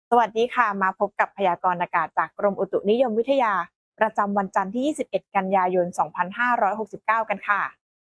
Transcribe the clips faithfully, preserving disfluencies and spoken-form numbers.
สวัสดีค่ะมาพบกับพยากรณ์อากาศจากกรมอุตุนิยมวิทยาประจำวันจันทร์ที่ ยี่สิบเอ็ด กันยายน สองพันห้าร้อยหกสิบเก้า กันค่ะ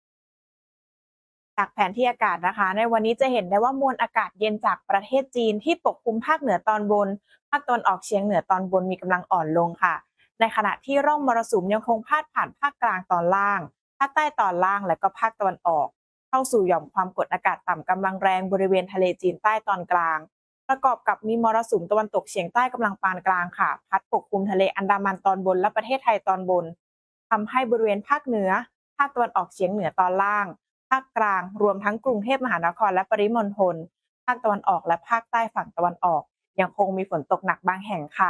จากแผนที่อากาศนะคะในวันนี้จะเห็นได้ว่ามวลอากาศเย็นจากประเทศจีนที่ปกคลุมภาคเหนือตอนบนภาคตะวันออกเฉียงเหนือตอนบนมีกำลังอ่อนลงค่ะในขณะที่ร่องมรสุมยังคงพาดผ่านภาคกลางตอนล่างภาคใต้ตอนล่างและก็ภาคตะวันออกเข้าสู่หย่อมความกดอากาศต่ำกำลังแรงบริเวณทะเลจีนใต้ตอนกลาง ประกอบกับมีมรสุมตะวันตกเฉียงใต้กำลังปานกลางค่ะพัดปกคลุมทะเลอันดามันตอนบนและประเทศไทยตอนบนทำให้บริเวณภาคเหนือภาคตะวันออกเฉียงเหนือตอนล่างภาคกลางรวมทั้งกรุงเทพมหานครและปริมณฑลภาคตะวันออกและภาคใต้ฝั่งตะวันออกยังคงมีฝนตกหนักบางแห่งค่ะ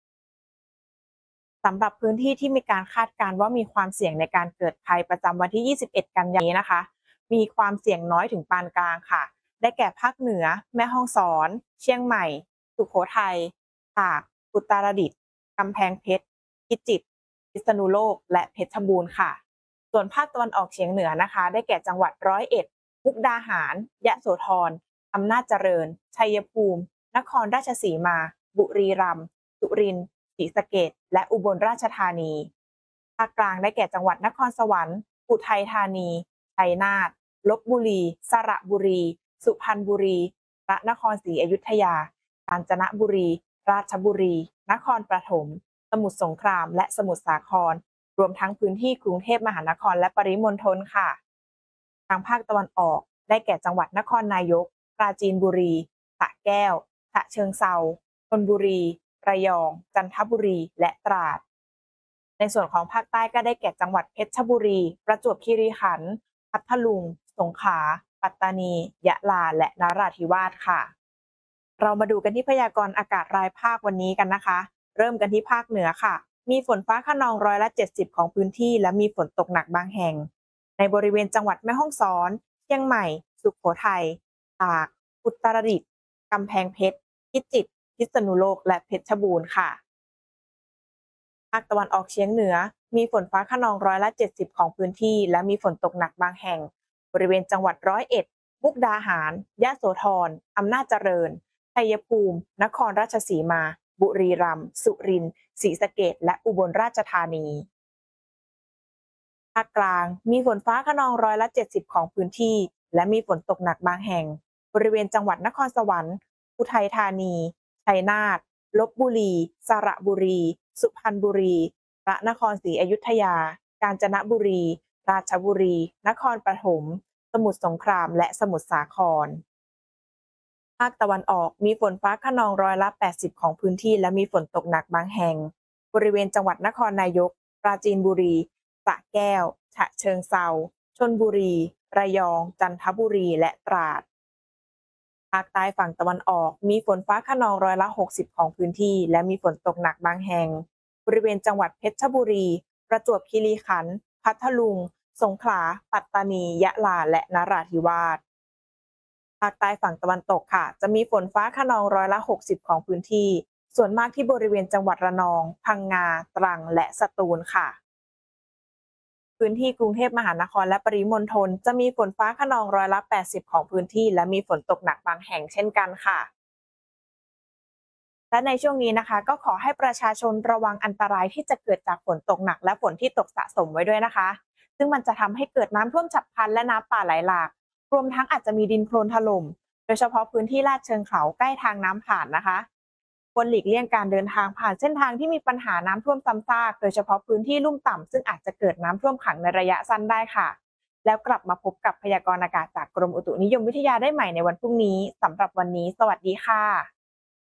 สำหรับพื้นที่ที่มีการคาดการณ์ว่ามีความเสี่ยงในการเกิดภัยประจำวันที่ ยี่สิบเอ็ด กันยายนนี้นะคะมีความเสี่ยงน้อยถึงปานกลางค่ะได้แก่ภาคเหนือแม่ฮ่องสอนเชียงใหม่สุโขทัยตากอุตรดิตถ์กำแพงเพชรพิจิตรพิษณุโลกและเพชรบูรณ์ค่ะส่วนภาคตะวันออกเฉียงเหนือนะคะได้แก่จังหวัดร้อยเอ็ดมุกดาหารยะโสธรอำนาจเจริญชัยภูมินครราชสีมาบุรีรัมย์สุรินทร์ศรีสะเกษและอุบลราชธานีภาคกลางได้แก่จังหวัดนครสวรรค์อุทัยธานีชัยนาทลพบุรีสระบุรีสุพรรณบุรีพระนครศรีอยุธยากาญจนบุรีราชบุรีนครปฐมสมุทรสงครามและสมุทรสาครรวมทั้งพื้นที่กรุงเทพมหานครและปริมณฑลค่ะทางภาคตะวันออกได้แก่จังหวัดนครนายกปราจีนบุรีสระแก้วฉะเชิงเทราชลบุรีระยองจันทบุรีและตราดในส่วนของภาคใต้ก็ได้แก่จังหวัดเพชรบุรีประจวบคีรีขันธ์พัทลุงสงขลาปัตตานียะลาและนราธิวาสค่ะเรามาดูกันที่พยากรณ์อากาศรายภาควันนี้กันนะคะเริ่มกันที่ภาคเหนือค่ะมีฝนฟ้าคะนองร้อยละเจ็ดสิบของพื้นที่และมีฝนตกหนักบางแห่งในบริเวณจังหวัดแม่ฮ่องสอนเชียงใหม่สุโขทัยตากอุตรดิตถ์กำแพงเพชรพิจิตรพิษณุโลกและเพชรบูรณ์ค่ะภาคตะวันออกเฉียงเหนือมีฝนฟ้าคะนองร้อยละเจ็ดสิบของพื้นที่และมีฝนตกหนักบางแห่งบริเวณจังหวัดร้อยเอ็ดมุกดาหารยะโสธรอำนาจเจริญชัยภูมินครราชสีมาบุรีรัมย์สุรินทร์ศรีสะเกษและอุบลราชธานีภาคกลางมีฝนฟ้าคะนองร้อยละเจ็ดสิบของพื้นที่และมีฝนตกหนักบางแห่งบริเวณจังหวัดนครสวรรค์อุทัยธานีชัยนาทลพบุรีสระบุรีสุพรรณบุรีพระนครศรีอยุธยากาญจนบุรีราชบุรีนครปฐมสมุทรสงครามและสมุทรสาครภาคตะวันออกมีฝนฟ้าคะนองร้อยละแปดสิบของพื้นที่และมีฝนตกหนักบางแห่งบริเวณจังหวัดนครนายกปราจีนบุรีสระแก้วฉะเชิงเทราชลบุรีระยองจันทบุรีและตราดภาคใต้ฝั่งตะวันออกมีฝนฟ้าคะนองร้อยละหกสิบของพื้นที่และมีฝนตกหนักบางแห่งบริเวณจังหวัดเพชรบุรีประจวบคีรีขันธ์พัทลุงสงขลาปัตตานียะลาและนราธิวาสภาคใต้ฝั่งตะวันตกค่ะจะมีฝนฟ้าคะนองร้อยละหกสิบของพื้นที่ส่วนมากที่บริเวณจังหวัดระนองพังงาตรังและสตูลค่ะพื้นที่กรุงเทพมหานครและปริมณฑลจะมีฝนฟ้าคะนองร้อยละแปดสิบของพื้นที่และมีฝนตกหนักบางแห่งเช่นกันค่ะและในช่วงนี้นะคะก็ขอให้ประชาชนระวังอันตรายที่จะเกิดจากฝนตกหนักและฝนที่ตกสะสมไว้ด้วยนะคะซึ่งมันจะทำให้เกิดน้ำท่วมฉับพลันและน้ำป่าไหลหลากรวมทั้งอาจจะมีดินโคลนถล่มโดยเฉพาะพื้นที่ลาดเชิงเขาใกล้ทางน้ำผ่านนะคะควรหลีกเลี่ยงการเดินทางผ่านเส้นทางที่มีปัญหาน้ำท่วมซ้ำซากโดยเฉพาะพื้นที่ลุ่มต่ำซึ่งอาจจะเกิดน้ำท่วมขังในระยะสั้นได้ค่ะแล้วกลับมาพบกับพยากรณ์อากาศจากกรมอุตุนิยมวิทยาได้ใหม่ในวันพรุ่งนี้สำหรับวันนี้สวัสดีค่ะ